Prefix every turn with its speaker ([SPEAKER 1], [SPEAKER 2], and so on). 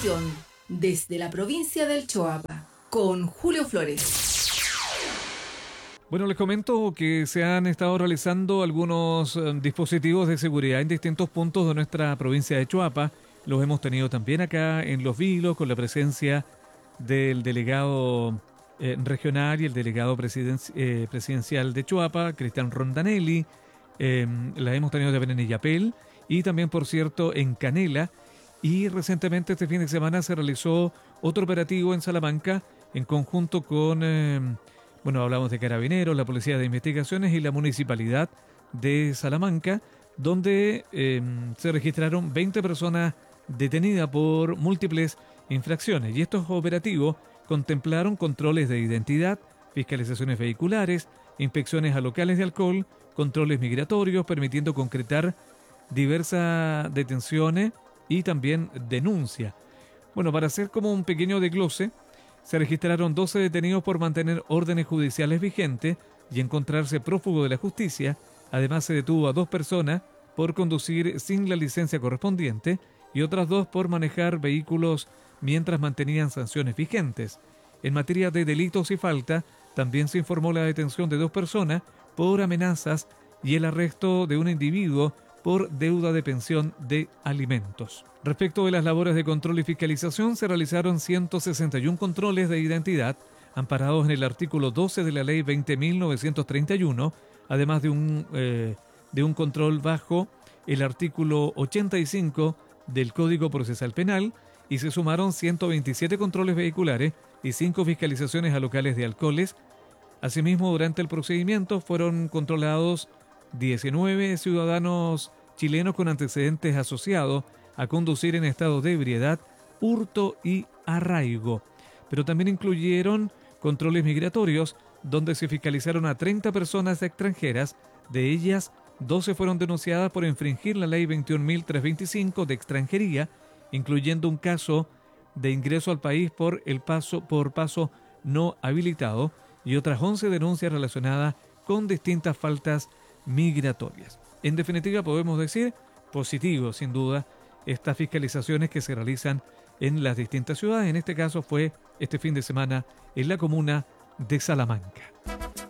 [SPEAKER 1] Información desde la provincia del Choapa con Julio Flores.
[SPEAKER 2] Bueno, les comento que se han estado realizando algunos dispositivos de seguridad en distintos puntos de nuestra provincia de Choapa. Los hemos tenido también acá en Los Vilos con la presencia del delegado regional y el delegado presidencial de Choapa, Cristian Rondanelli. La hemos tenido también en Illapel y también, por cierto, en Canela. Y recientemente, este fin de semana, se realizó otro operativo en Salamanca en conjunto con, hablamos de Carabineros, la Policía de Investigaciones y la Municipalidad de Salamanca, donde se registraron 20 personas detenidas por múltiples infracciones. Y estos operativos contemplaron controles de identidad, fiscalizaciones vehiculares, inspecciones a locales de alcohol, controles migratorios, permitiendo concretar diversas detenciones y también denuncia. Bueno, para hacer como un pequeño desglose, se registraron 12 detenidos por mantener órdenes judiciales vigentes y encontrarse prófugo de la justicia. Además, se detuvo a 2 personas por conducir sin la licencia correspondiente y otras 2 por manejar vehículos mientras mantenían sanciones vigentes. En materia de delitos y falta, también se informó la detención de 2 personas por amenazas y el arresto de un individuo por deuda de pensión de alimentos. Respecto de las labores de control y fiscalización, se realizaron 161 controles de identidad, amparados en el artículo 12 de la Ley 20.931, además de un control bajo el artículo 85 del Código Procesal Penal, y se sumaron 127 controles vehiculares y 5 fiscalizaciones a locales de alcoholes. Asimismo, durante el procedimiento fueron controlados 19 ciudadanos chilenos con antecedentes asociados a conducir en estado de ebriedad, hurto y arraigo. Pero también incluyeron controles migratorios, donde se fiscalizaron a 30 personas extranjeras. De ellas, 12 fueron denunciadas por infringir la Ley 21.325 de extranjería, incluyendo un caso de ingreso al país por paso no habilitado, y otras 11 denuncias relacionadas con distintas faltas migratorias. En definitiva, podemos decir positivo, sin duda, estas fiscalizaciones que se realizan en las distintas ciudades. En este caso fue este fin de semana en la comuna de Salamanca.